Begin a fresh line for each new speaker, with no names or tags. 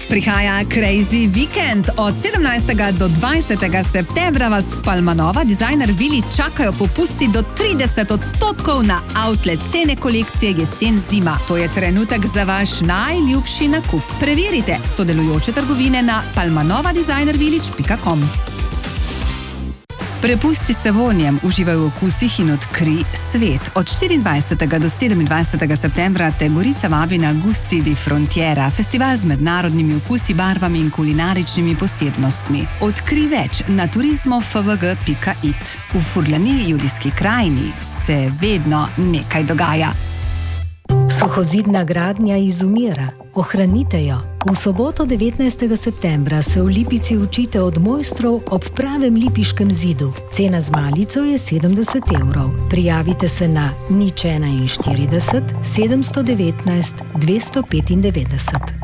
Prihaja Crazy Weekend. Od 17. do 20. septembra vas v Palmanova Designer Vili čakajo popusti do 30% na outlet cene kolekcije jesen-zima. To je trenutek za vaš najljubši nakup. Preverite sodelujoče trgovine na palmanovadesignervillage.com. Prepusti se vonjem, uživaj v okusih in odkrij svet. Od 24. do 27. septembra te Gorica vabi na Gusti di Frontiera, festival z mednarodnimi okusi, barvami in kulinaričnimi posebnostmi. Odkrij več na turizmofvg.it. V Furlani, Julijski krajini, se vedno nekaj dogaja.
Suhozidna gradnja izumira. Ohranite jo. V soboto 19. septembra se v Lipici učite od mojstrov ob pravem lipiškem zidu. Cena z malico je 70 €. Prijavite se na 041 719 295.